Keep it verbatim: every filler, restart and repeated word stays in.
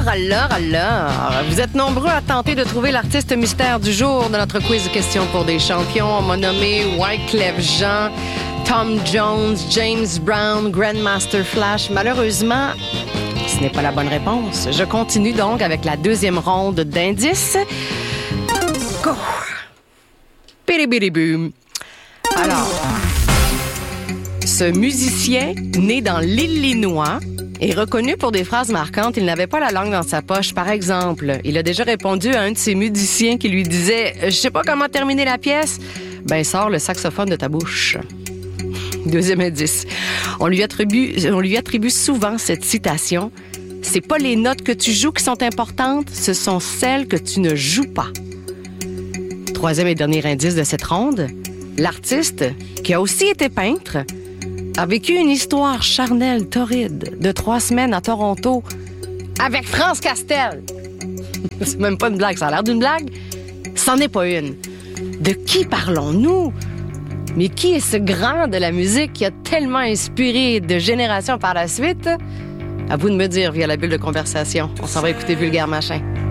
alors, alors, vous êtes nombreux à tenter de trouver l'artiste mystère du jour de notre quiz Question pour des champions. On m'a nommé Wyclef Jean, Tom Jones, James Brown, Grandmaster Flash. Malheureusement, ce n'est pas la bonne réponse. Je continue donc avec la deuxième ronde d'indices. Go! Bidi-bidi-boom. Alors, ce musicien, né dans l'Illinois, est reconnu pour des phrases marquantes. Il n'avait pas la langue dans sa poche. Par exemple, il a déjà répondu à un de ses musiciens qui lui disait « Je sais pas comment terminer la pièce. » Ben, sors le saxophone de ta bouche. Deuxième indice. On lui attribue, on lui attribue souvent cette citation. « C'est pas les notes que tu joues qui sont importantes, ce sont celles que tu ne joues pas. » Troisième et dernier indice de cette ronde. L'artiste, qui a aussi été peintre, a vécu une histoire charnelle, torride, de trois semaines à Toronto avec France Castel. C'est même pas une blague, ça a l'air d'une blague. C'en est pas une. De qui parlons-nous? Mais qui est ce grand de la musique qui a tellement inspiré de générations par la suite? À vous de me dire via la bulle de conversation. On s'en va écouter Vulgaire Machin.